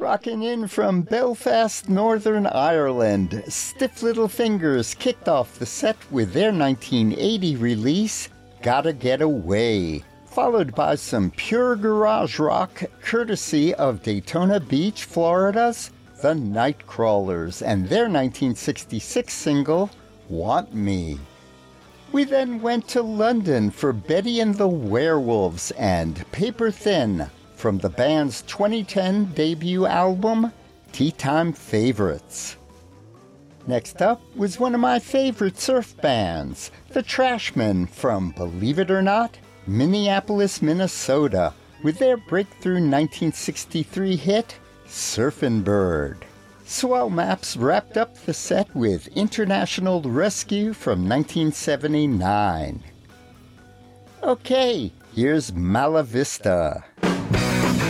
Rocking in from Belfast, Northern Ireland, Stiff Little Fingers kicked off the set with their 1980 release, Gotta Get Away, followed by some pure garage rock courtesy of Daytona Beach, Florida's The Nightcrawlers and their 1966 single, Want Me. We then went to London for Betty and the Werewolves and Paper Thin, from the band's 2010 debut album, Tea Time Favorites. Next up was one of my favorite surf bands, the Trashmen from, believe it or not, Minneapolis, Minnesota, with their breakthrough 1963 hit, Surfin' Bird. Swell Maps wrapped up the set with International Rescue from 1979. Okay, here's Mala Vista.